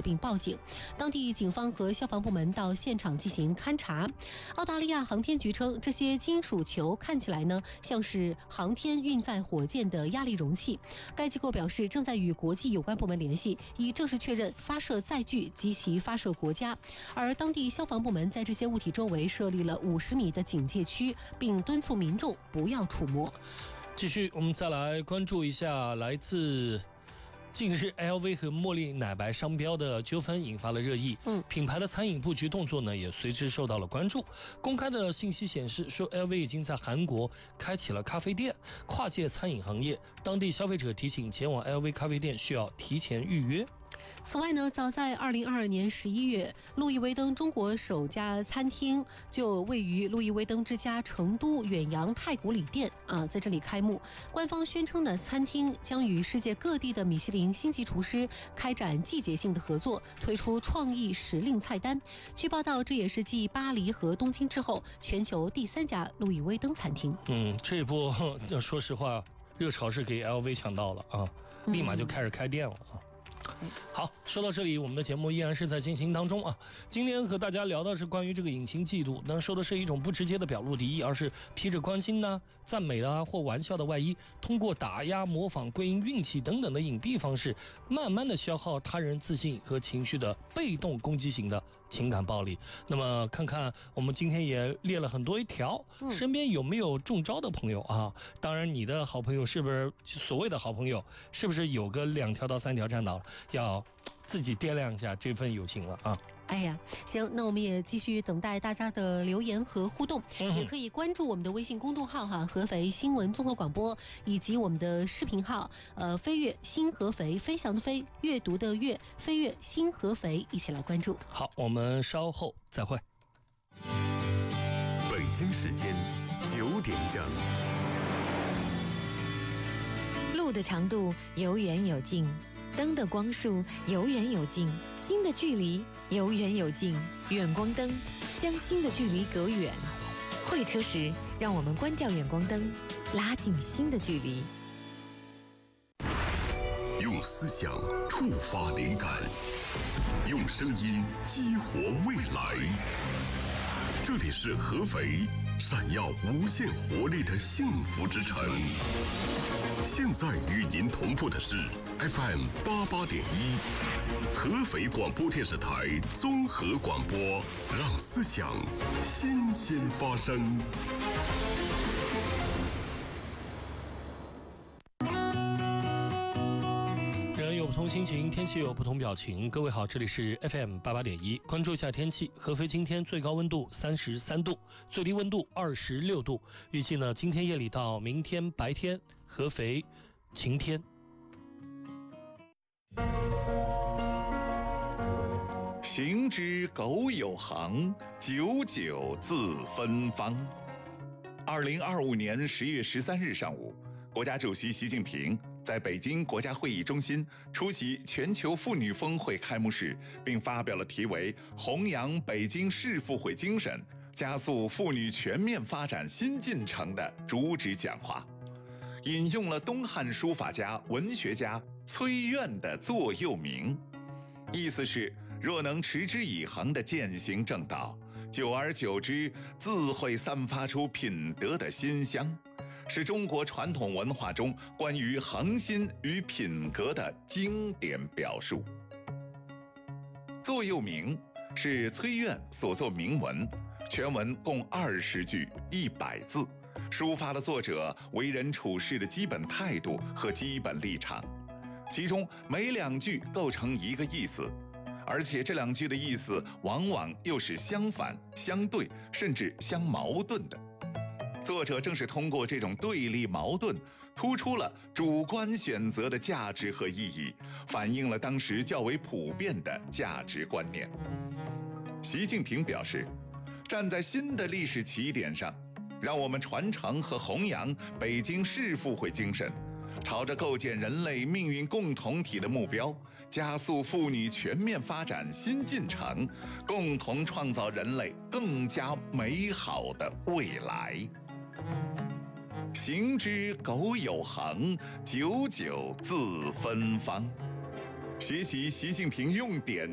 并报警，当地警方和消防部门到现场进行勘查。澳大利亚航天局称，这些金属球看起来呢像是航天运载火箭的压力容器。该机构表示，正在与国际有关部门联系，以正式确认发射载具及其发射国家。而当地消防部门在这些物体周围设立了50米的警戒区，并敦促民众不要触摸。 继续，我们再来关注一下来自近日 LV 和茉莉奶白商标的纠纷引发了热议，品牌的餐饮布局动作呢也随之受到了关注。公开的信息显示说 LV 已经在韩国开启了咖啡店，跨界餐饮行业，当地消费者提醒前往 LV 咖啡店需要提前预约。 此外呢，早在2022年11月，路易威登中国首家餐厅就位于路易威登之家成都远洋太古里店在这里开幕。官方宣称呢，餐厅将与世界各地的米其林星级厨师开展季节性的合作，推出创意时令菜单。据报道，这也是继巴黎和东京之后，全球第3家路易威登餐厅。 这一波说实话，热潮是给 LV 抢到了啊，立马就开始开店了啊。好，说到这里，我们的节目依然是在进行当中啊。今天和大家聊的是关于这个隐形嫉妒，那说的是一种不直接的表露敌意，而是披着关心呢、赞美啊或玩笑的外衣，通过打压、模仿、归因运气等等的隐蔽方式，慢慢的消耗他人自信和情绪的被动攻击型的情感暴力。那么看看我们今天也列了很多一条，身边有没有中招的朋友啊？当然，你的好朋友是不是所谓的好朋友，是不是有个2条到3条站到了？要自己掂量一下这份友情了啊！ 哎呀，行，那我们也继续等待大家的留言和互动，也可以关注我们的微信公众号合肥新闻综合广播，以及我们的视频号飞跃新合肥，飞翔的飞，阅读的阅，飞跃新合肥，一起来关注。 好，我们稍后再会。 北京时间9点整。 路的长度有远有近，灯的光束有远有近，心的距离有远有近。远光灯将心的距离隔远。会车时，让我们关掉远光灯，拉近心的距离。 用思想触发灵感，用声音激活未来。这里是合肥，闪耀无限活力的幸福之城。现在与您同步的是 FM 88.1，合肥广播电视台综合广播，让思想新鲜发生。 人有不同心情，天气有不同表情。各位好，这里是 FM 88.1，关注一下天气。合肥今天最高温度33度，最低温度26度。预计呢，今天夜里到明天白天，合肥晴天。 行之苟有行，久久自芬芳。2025年10月13日上午，国家主席习近平在北京国家会议中心出席全球妇女峰会开幕式，并发表了题为《弘扬北京市妇会精神，加速妇女全面发展新进程》的主旨讲话，引用了东汉书法家、文学家崔苑的座右铭，意思是：若能持之以恒地践行正道，久而久之，自会散发出品德的馨香，是中国传统文化中关于恒心与品格的经典表述。座右铭是崔苑所作铭文，全文共20句100字，抒发了作者为人处事的基本态度和基本立场，其中每2句构成一个意思，而且这2句的意思往往又是相反、相对，甚至相矛盾的。作者正是通过这种对立矛盾，突出了主观选择的价值和意义，反映了当时较为普遍的价值观念。习近平表示，站在新的历史起点上，让我们传承和弘扬北京市妇会精神，朝着构建人类命运共同体的目标，加速妇女全面发展新进程，共同创造人类更加美好的未来。行之苟有行，久久自芬芳。学习习近平用典